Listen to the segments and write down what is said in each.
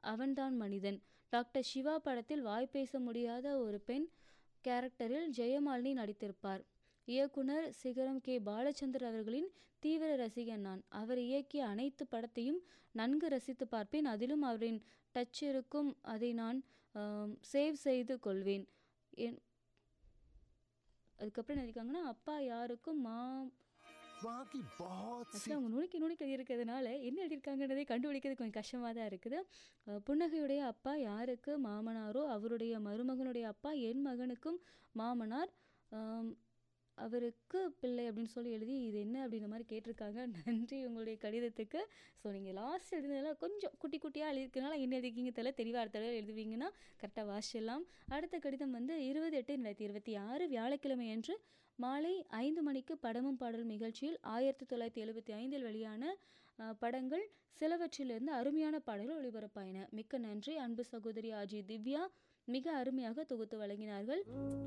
அவன்தான் மனிதன். டாக்டர் சிவா படத்தில் வாய் பேச முடியாத ஒரு பெண் கேரக்டரில் ஜெயமாலினி நடித்திருப்பார். இயக்குனர் சிகரம் கே. பாலச்சந்தர் அவர்களின் தீவிர ரசிகன் நான். அவர் இயக்கிய அனைத்து படத்தையும் நன்கு ரசித்து பார்ப்பேன். அதிலும் அவரின் டச் இருக்கும். அதை நான் சேவ் செய்து கொள்வேன். அதுக்கப்புறம் என்ன இருக்காங்கன்னா, அப்பா யாருக்கும் அவங்க நுணுக்கி இருக்கிறதுனால என்ன எழுதியிருக்காங்கன்றதை கண்டுபிடிக்கிறது கொஞ்சம் கஷ்டமாக தான் இருக்குது. புன்னகையுடைய அப்பா யாருக்கு மாமனாரோ அவருடைய மருமகனுடைய அப்பா என் மகனுக்கும் மாமனார், அவருக்கு பிள்ளை அப்படின்னு சொல்லி எழுதி இது என்ன அப்படின்ற மாதிரி கேட்டிருக்காங்க. நன்றி உங்களுடைய கடிதத்துக்கு. ஸோ நீங்கள் லாஸ்ட் எழுதுனதெல்லாம் கொஞ்சம் குட்டி குட்டியாக எழுதியிருக்கனால என்ன எழுதிக்கிங்க தெரியல. தெளிவாக அடுத்த தடவை எழுதுவீங்கன்னா கரெக்டாக வாசிச்சிடலாம். அடுத்த கடிதம் 28/2026 வியாழக்கிழமை அன்று மாலை 5 மணிக்கு படமும் பாடலும் நிகழ்ச்சியில் 1975 வெளியான படங்கள் சிலவற்றிலிருந்து அருமையான பாடல்கள் ஒளிபரப்பாயின. மிக்க நன்றி. அன்பு சகோதரி ஆஜி திவ்யா மிக அருமையாக தொகுத்து வழங்கினார்கள்.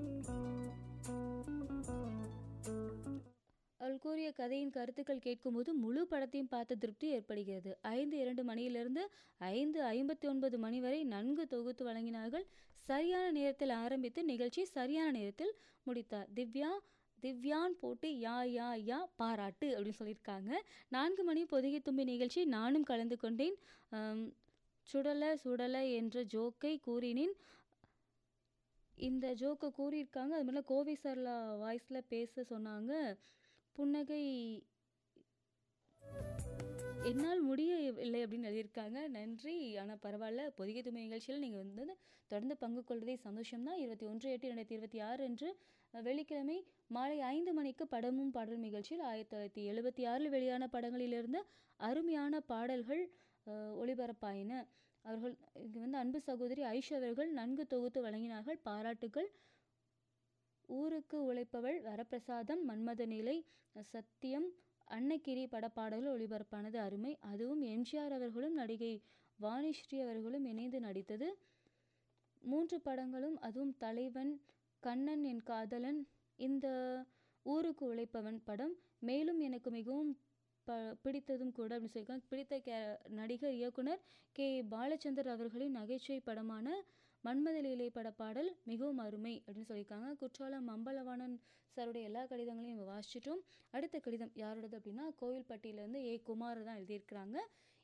அவள் கூறிய கதையின் கருத்துக்கள் கேட்கும்போது முழு படத்தையும் பார்த்த திருப்தி ஏற்படுகிறது. 5:02 மணியிலிருந்து 5:59 மணி வரை நன்கு தொகுத்து வழங்கினார்கள். சரியான நேரத்தில் ஆரம்பித்து நிகழ்ச்சி சரியான நேரத்தில் முடித்தார். திவ்யான் போட்டு யா யா யா பாராட்டு அப்படின்னு சொல்லியிருக்காங்க. 4 மணி பொதிகை தும்பி நிகழ்ச்சி நானும் கலந்து கொண்டேன். சுடலை என்ற ஜோக்கை கூறினேன். இந்த ஜோக்கை கூறியிருக்காங்க. அது மாதிரிலாம் கோவை சர்லா வாய்ஸில் பேச சொன்னாங்க. புன்னகை என்னால் முடியவில்லை அப்படின்னு எழுதியிருக்காங்க. நன்றி. ஆனால் பரவாயில்ல, பொதிகை தும்பி நிகழ்ச்சியில் நீங்கள் தொடர்ந்து பங்கு கொள்வதே சந்தோஷம்தான். 21/8/2026 அன்று வெள்ளிக்கிழமை மாலை 5 மணிக்கு படமும் பாடலும் நிகழ்ச்சியில் 1976 வெளியான படங்களிலிருந்து அருமையான பாடல்கள் ஒளிபரப்பாயின. அவர்கள் இது அன்பு சகோதரி ஐஷா அவர்கள் நன்கு தொகுத்து வழங்கினார்கள். பாராட்டுகள். ஊருக்கு உழைப்பவள், வரப்பிரசாதம், மன்மத நிலை, சத்தியம், அன்னக்கிரி படப்பாடல்கள் ஒளிபரப்பானது அருமை. அதுவும் எம்ஜிஆர் அவர்களும் நடிகை வாணிஸ்ரீ அவர்களும் இணைந்து நடித்தது. 3 படங்களும், அதுவும் தலைவன், கண்ணன் என் காதலன், இந்த ஊருக்கு உழைப்பவன் படம் மேலும் எனக்கு மிகவும் பிடித்ததும் கூட அப்படின்னு சொல்லியிருக்காங்க. பிடித்த நடிகர் இயக்குனர் கே. பாலச்சந்தர் அவர்களின் நகைச்சுவை படமான மன்மத லீலை படப்பாடல் மிகவும் அருமை அப்படின்னு சொல்லியிருக்காங்க. குற்றாலம் அம்பலவாணன் சாருடைய எல்லா கடிதங்களையும் நம்ம வாசிச்சிட்டோம். அடுத்த கடிதம் யாரோடது அப்படின்னா, கோவில்பட்டியிலேருந்து ஏ. குமார் தான் எழுதியிருக்கிறாங்க.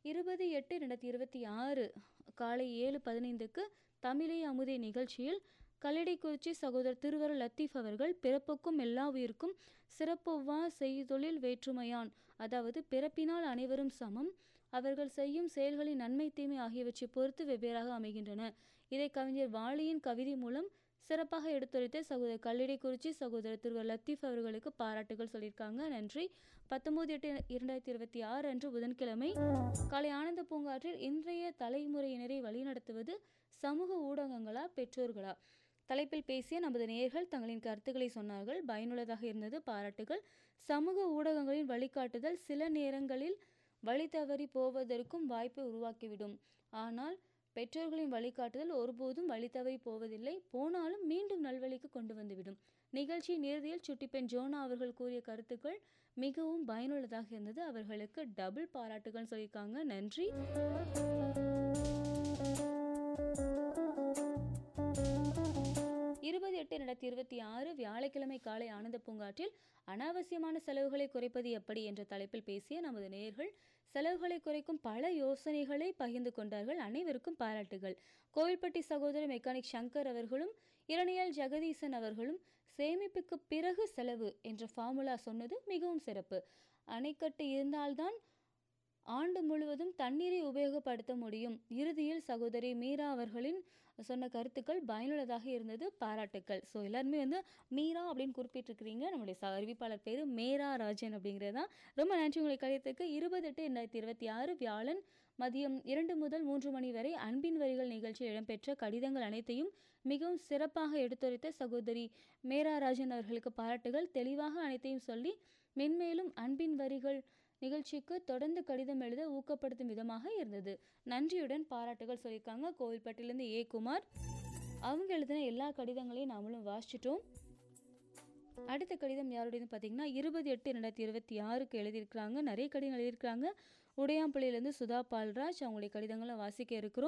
20/8/2026 காலை 7:15க்கு தமிழே அமுதே நிகழ்ச்சியில் கல்லடைக்குறிச்சி சகோதரர் திருவரு லத்தீஃப் அவர்கள் பிறப்புக்கும் எல்லா உயிருக்கும் சிறப்பொவ்வா செய்தொழில் வேற்றுமையான், அதாவது பிறப்பினால் அனைவரும் சமம், அவர்கள் செய்யும் செயல்களின் நன்மை தீமை ஆகியவற்றை பொறுத்து வெவ்வேறாக அமைகின்றன. இதை கவிஞர் வாலியின் கவிதை மூலம் சிறப்பாக எடுத்துரைத்த சகோதரர் கல்லடைக்குறிச்சி சகோதரர் திருவர் லத்தீஃப் அவர்களுக்கு பாராட்டுகள் சொல்லியிருக்காங்க. நன்றி. 19/8/2026 அன்று புதன்கிழமை காலை ஆனந்த பூங்காற்றில் இன்றைய தலைமுறையினரை வழிநடத்துவது சமூக ஊடகங்களா பெற்றோர்களா தலைப்பில் பேசிய நமது நேயர்கள் தங்களின் கருத்துக்களை சொன்னார்கள். பயனுள்ளதாக இருந்தது. பாராட்டுகள். சமூக ஊடகங்களின் வழிகாட்டுதல் சில நேரங்களில் வழி தவறி போவதற்கும் வாய்ப்பை உருவாக்கிவிடும். ஆனால் பெற்றோர்களின் வழிகாட்டுதல் ஒருபோதும் வழி தவறி போவதில்லை. போனாலும் மீண்டும் நல்வழிக்கு கொண்டு வந்துவிடும். நிகழ்ச்சியின் இறுதியில் சுட்டிப்பெண் ஜோனா அவர்கள் கூறிய கருத்துக்கள் மிகவும் பயனுள்ளதாக இருந்தது. அவர்களுக்கு டபுள் பாராட்டுகள் சொல்லியிருக்காங்க. நன்றி. 20/8/2026 வியாழக்கிழமை காலை ஆனந்த பூங்காற்றில் அனாவசியமான செலவுகளை குறைப்பது எப்படி என்ற தலைப்பில் பேசிய நமது நேயர்கள் செலவுகளை குறைக்கும் பல யோசனைகளை பகிர்ந்து கொண்டார்கள். அனைவருக்கும் பாராட்டுகள். கோவில்பட்டி சகோதரர் மெக்கானிக் சங்கர் அவர்களும் இரணியல் ஜெகதீசன் அவர்களும் சேமிப்புக்கு பிறகு செலவு என்ற ஃபார்முலா சொன்னது மிகவும் சிறப்பு. அணைக்கட்டு இருந்தால்தான் ஆண்டு முழுவதும் தண்ணீரை உபயோகப்படுத்த முடியும். இறுதியில் சகோதரி மீரா அவர்களின் சொன்ன கருத்துக்கள் பயனுள்ளதாக இருந்தது. பாராட்டுக்கள். ஸோ எல்லாருமே மீரா அப்படின்னு குறிப்பிட்டிருக்கிறீங்க. நம்முடைய அறிவிப்பாளர் பேர் மேரா ராஜன் அப்படிங்கிறது தான். ரொம்ப நன்றி உங்களை கடிதத்துக்கு. 20/8/2026 வியாழன் மதியம் 2 முதல் 3 மணி வரை அன்பின் வரிகள் நிகழ்ச்சியில் இடம்பெற்ற கடிதங்கள் அனைத்தையும் மிகவும் சிறப்பாக எடுத்துரைத்த சகோதரி மேரா ராஜன் அவர்களுக்கு பாராட்டுகள். தெளிவாக அனைத்தையும் சொல்லி மென்மேலும் அன்பின் வரிகள் நிகழ்ச்சிக்கு தொடர்ந்து கடிதம் எழுத ஊக்கப்படுத்தும் விதமாக இருந்தது. நன்றியுடன் பாராட்டுகள் சொல்லியிருக்காங்க. கோவில்பட்டியிலேருந்து ஏ. குமார். அவங்க எழுதின எல்லா கடிதங்களையும் நாமளும் வாசிச்சிட்டோம். அடுத்த கடிதம் யாருடையது பார்த்தீங்கன்னா 20/8/2026 எழுதியிருக்கிறாங்க. நிறைய கடிதங்கள் எழுதியிருக்கிறாங்க. உடையாம்பள்ளியிலேருந்து சுதா பால்ராஜ். அவங்களுடைய கடிதங்களை வாசிக்க இருக்கிறோம்.